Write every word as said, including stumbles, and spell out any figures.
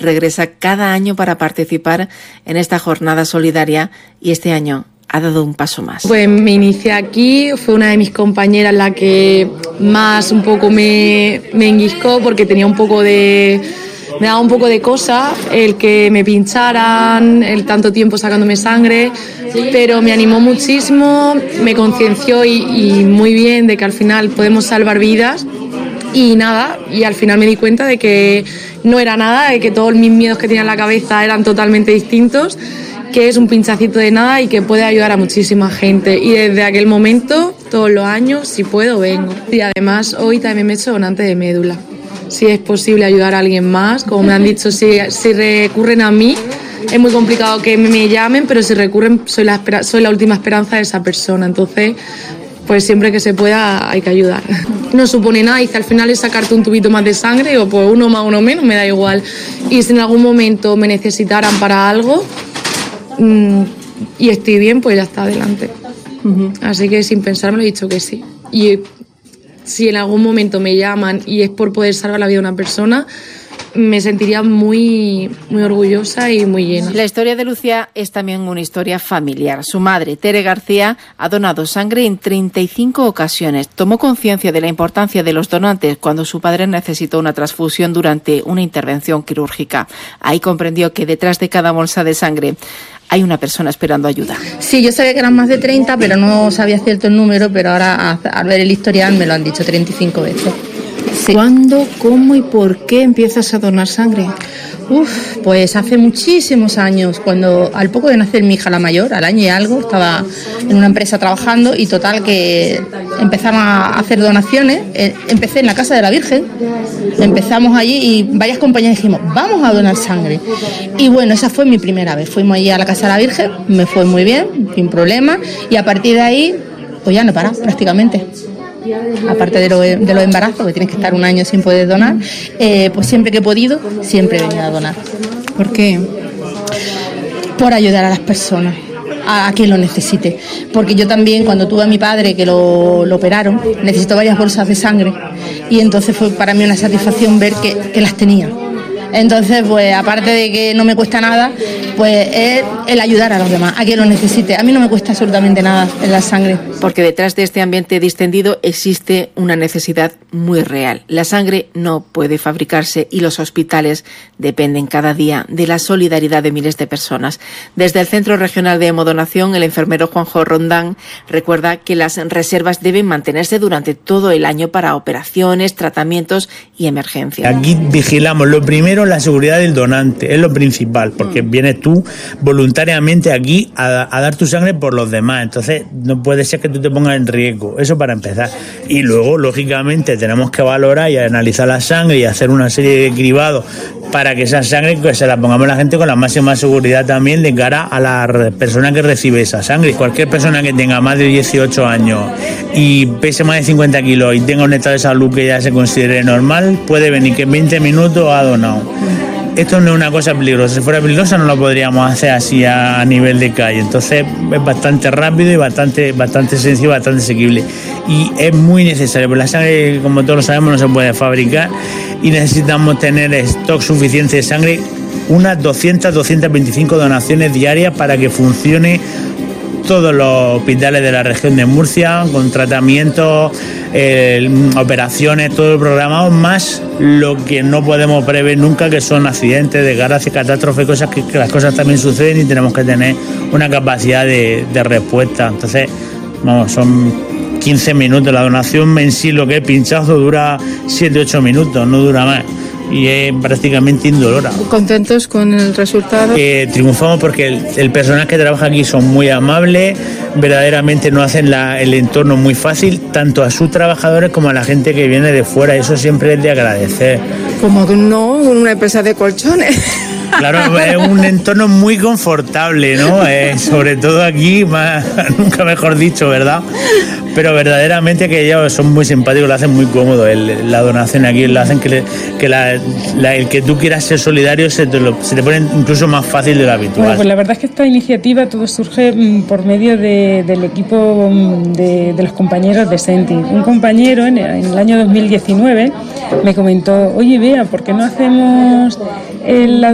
regresa cada año para participar en esta jornada solidaria y este año ha dado un paso más. Pues me inicié aquí, fue una de mis compañeras la que más un poco me, me enguiscó porque tenía un poco de... Me daba un poco de cosa el que me pincharan, el tanto tiempo sacándome sangre, pero me animó muchísimo, me concienció y, y muy bien de que al final podemos salvar vidas y nada, y al final me di cuenta de que no era nada, de que todos mis miedos que tenía en la cabeza eran totalmente distintos, que es un pinchacito de nada y que puede ayudar a muchísima gente. Y desde aquel momento, todos los años, si puedo, vengo. Y además hoy también me he hecho donante de médula. Si es posible ayudar a alguien más, como me han dicho, si, si recurren a mí, es muy complicado que me llamen, pero si recurren soy la, espera, soy la última esperanza de esa persona, entonces pues siempre que se pueda hay que ayudar. No supone nada y si al final es sacarte un tubito más de sangre o pues uno más uno menos, me da igual. Y si en algún momento me necesitaran para algo mmm, y estoy bien, pues ya está, adelante. Uh-huh. Así que sin pensarme he dicho que sí. Y si en algún momento me llaman y es por poder salvar la vida de una persona, me sentiría muy, muy orgullosa y muy llena. La historia de Lucía es también una historia familiar. Su madre, Tere García, ha donado sangre en treinta y cinco ocasiones. Tomó conciencia de la importancia de los donantes cuando su padre necesitó una transfusión durante una intervención quirúrgica. Ahí comprendió que detrás de cada bolsa de sangre hay una persona esperando ayuda. Sí, yo sabía que eran más de treinta, pero no sabía cierto el número, pero ahora al ver el historial me lo han dicho treinta y cinco veces. Sí. ¿Cuándo, cómo y por qué empiezas a donar sangre? Uf, pues hace muchísimos años, cuando al poco de nacer mi hija la mayor, al año y algo, estaba en una empresa trabajando y total que empezaron a hacer donaciones. Empecé en la Casa de la Virgen, empezamos allí y varias compañías dijimos, vamos a donar sangre. Y bueno, esa fue mi primera vez, fuimos allí a la Casa de la Virgen, me fue muy bien, sin problema, y a partir de ahí, pues ya no he parado prácticamente. Aparte de, lo, de los embarazos, que tienes que estar un año sin poder donar, eh, pues siempre que he podido, siempre he venido a donar. ¿Por qué? Por ayudar a las personas, a, a quien lo necesite. Porque yo también, cuando tuve a mi padre, que lo, lo operaron, necesitó varias bolsas de sangre y entonces fue para mí una satisfacción ver que, que las tenía. Entonces, pues aparte de que no me cuesta nada, pues es el ayudar a los demás, a quien lo necesite. A mí no me cuesta absolutamente nada en la sangre. Porque detrás de este ambiente distendido existe una necesidad muy real. La sangre no puede fabricarse y los hospitales dependen cada día de la solidaridad de miles de personas. Desde el Centro Regional de Hemodonación, el enfermero Juanjo Rondán recuerda que las reservas deben mantenerse durante todo el año para operaciones, tratamientos y emergencias. Aquí vigilamos lo primero, la seguridad del donante, es lo principal, porque mm. vienes tú voluntariamente aquí a, a dar tu sangre por los demás, entonces no puede ser que tú te pongas en riesgo, eso para empezar. Y luego, lógicamente, tenemos que valorar y analizar la sangre y hacer una serie de cribados para que esa sangre que se la pongamos a la gente con la máxima seguridad también de cara a la persona que recibe esa sangre. Cualquier persona que tenga más de dieciocho años y pese más de cincuenta kilos y tenga un estado de salud que ya se considere normal, puede venir que en veinte minutos ha donado. Esto no es una cosa peligrosa, si fuera peligrosa no lo podríamos hacer así a, a nivel de calle, entonces es bastante rápido y bastante, bastante sencillo, bastante asequible y es muy necesario, porque la sangre, como todos lo sabemos, no se puede fabricar y necesitamos tener stock suficiente de sangre, unas doscientas, doscientas veinticinco donaciones diarias para que funcione todos los hospitales de la región de Murcia, con tratamientos, eh, operaciones, todo el programado, más lo que no podemos prever nunca, que son accidentes, desgracias, catástrofes, cosas que, que las cosas también suceden y tenemos que tener una capacidad de, de respuesta. Entonces, vamos, son quince minutos. La donación en sí, lo que es pinchazo, dura siete ocho minutos, no dura más. Y es prácticamente indolora. ¿Contentos con el resultado? Eh, triunfamos porque el, el personal que trabaja aquí son muy amables, verdaderamente nos hacen la, el entorno muy fácil, tanto a sus trabajadores como a la gente que viene de fuera, eso siempre es de agradecer. Como que no, una empresa de colchones. Claro, es un entorno muy confortable, ¿no? Eh, sobre todo aquí, más, nunca mejor dicho, ¿verdad? Pero verdaderamente que ellos son muy simpáticos, lo hacen muy cómodo. El, la donación aquí lo hacen que, le, que la, la, el que tú quieras ser solidario se te, lo, se te pone incluso más fácil de lo habitual. Bueno, pues la verdad es que esta iniciativa todo surge por medio de, del equipo de, de los compañeros de Senti. Un compañero en, en el año dos mil diecinueve me comentó, oye Bea, ¿por qué no hacemos el